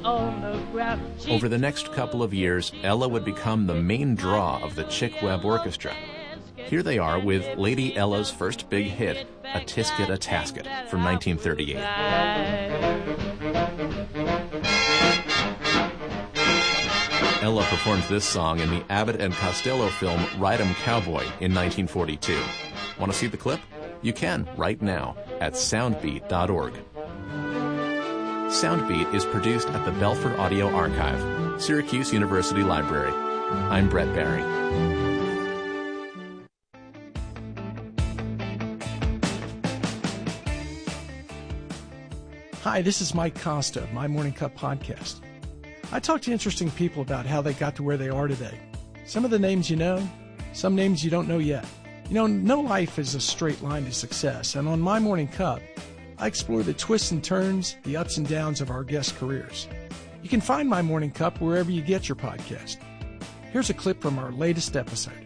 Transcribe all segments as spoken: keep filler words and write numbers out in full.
on the ground. She Over the next couple of years, Ella would become the main draw of the Chick Webb Orchestra. Here they are with Lady Ella's first big hit, A Tisket a Tasket, from nineteen thirty-eight. Ella performed this song in the Abbott and Costello film Ride 'em Cowboy in nineteen forty-two. Want to see the clip? You can right now at soundbeat dot org. Soundbeat is produced at the Belford Audio Archive, Syracuse University Library. I'm Brett Barry. Hi, this is Mike Costa of My Morning Cup podcast. I talk to interesting people about how they got to where they are today. Some of the names you know, some names you don't know yet. You know, no life is a straight line to success, and on My Morning Cup, I explore the twists and turns, the ups and downs of our guests' careers. You can find My Morning Cup wherever you get your podcast. Here's a clip from our latest episode.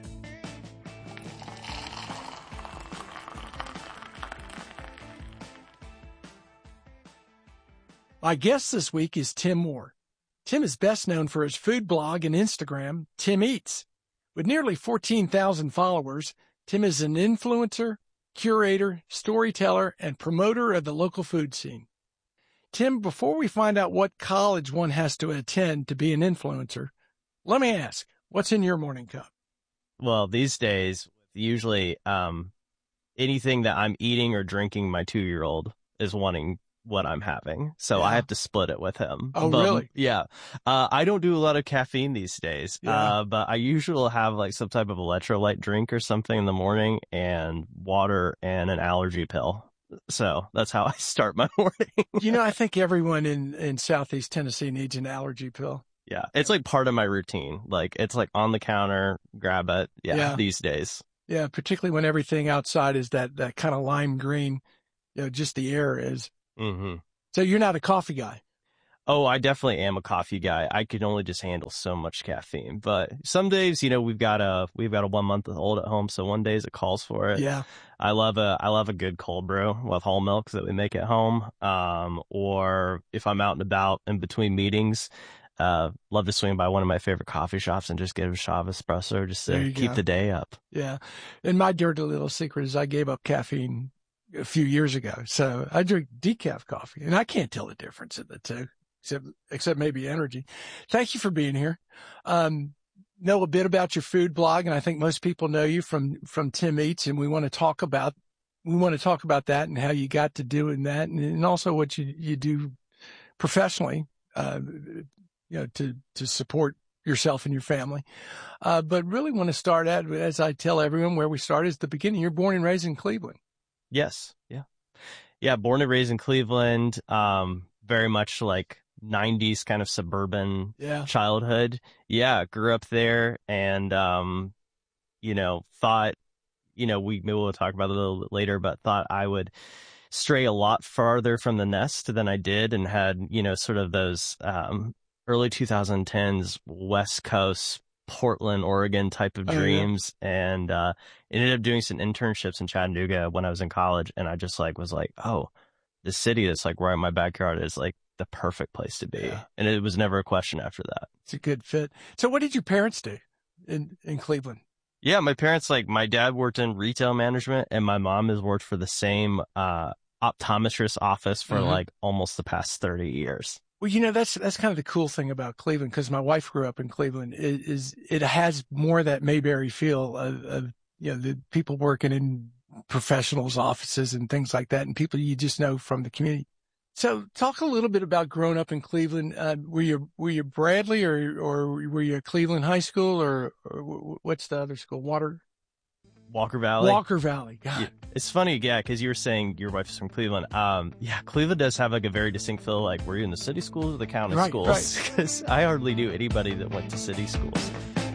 My guest this week is Tim Moore. Tim is best known for his food blog and Instagram, Tim Eats. With nearly fourteen thousand followers, Tim is an influencer, curator, storyteller, and promoter of the local food scene. Tim, before we find out what college one has to attend to be an influencer, let me ask, what's in your morning cup? Well, these days, usually um, anything that I'm eating or drinking, my two-year-old is wanting what I'm having. So Yeah. I have to split it with him. Oh, But, really? Yeah. Uh, I don't do a lot of caffeine these days, Yeah. uh, but I usually have like some type of electrolyte drink or something in the morning and water and an allergy pill. So that's how I start my morning. You know, I think everyone in, in Southeast Tennessee needs an allergy pill. Yeah. It's like part of my routine. Like it's like on the counter, grab it. Yeah. Yeah. These days. Yeah, particularly when everything outside is that, that kind of lime green, you know, just the air is. Mm-hmm. So you're not a coffee guy. Oh, I definitely am a coffee guy. I could only just handle so much caffeine, but some days, you know, we've got a, we've got a one month old at home. So one days it calls for it. Yeah. I love a, I love a good cold brew with whole milk that we make at home. Um, or if I'm out and about in between meetings, uh, love to swing by one of my favorite coffee shops and just get a shot of espresso just There to you keep go. the day up. Yeah. And my dirty little secret is I gave up caffeine a few years ago. So I drink decaf coffee and I can't tell the difference in the two, except, except maybe energy. Thank you for being here. Um, know a bit about your food blog. And I think most people know you from, from Tim Eats. And we want to talk about, we want to talk about that and how you got to doing that. And, and also what you, you do professionally, uh, you know, to, to support yourself and your family. Uh, but really want to start at, as I tell everyone, where we start is the beginning. You're born and raised in Cleveland. Yes. Yeah. Yeah. Born and raised in Cleveland. Um, very much like nineties kind of suburban Yeah. childhood. Yeah. Grew up there and, um, you know, thought, you know, we maybe we'll talk about it a little bit later, but thought I would stray a lot farther from the nest than I did and had, you know, sort of those, um, early twenty tens West Coast, Portland, Oregon type of Oh, yeah. dreams. And, uh, ended up doing some internships in Chattanooga when I was in college. And I just like was like, oh, the city that's like right in my backyard is like the perfect place to be. Yeah. And it was never a question after that. It's a good fit. So what did your parents do in, in Cleveland? Yeah. My parents, like my dad worked in retail management and my mom has worked for the same, uh, optometrist office for Mhm. like almost the past thirty years. Well, you know, that's, that's kind of the cool thing about Cleveland, because my wife grew up in Cleveland, is, is it has more of that Mayberry feel of, of, you know, the people working in professionals' offices and things like that, and people you just know from the community. So talk a little bit about growing up in Cleveland. Uh, were you, were you Bradley or, or were you at Cleveland High School or, or what's the other school? Water? Walker Valley. Walker Valley. God. Yeah, it's funny, yeah, because you were saying your wife's from Cleveland. Um, yeah, Cleveland does have like a very distinct feel. Like, were you in the city schools or the county Right, schools? right. Because I hardly knew anybody that went to city schools.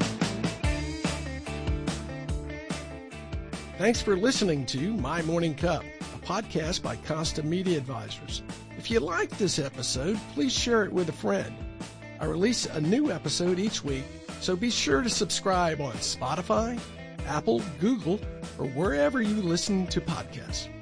Thanks for listening to My Morning Cup, a podcast by Costa Media Advisors. If you liked this episode, please share it with a friend. I release a new episode each week, so be sure to subscribe on Spotify, Apple, Google, or wherever you listen to podcasts.